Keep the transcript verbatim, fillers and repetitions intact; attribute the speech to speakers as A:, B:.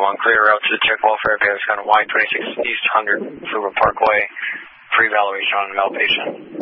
A: one, clear route to the Czech Welfare Base, kind of Y twenty-six East one hundred, Fruba Parkway, pre-evaluation on an outpatient.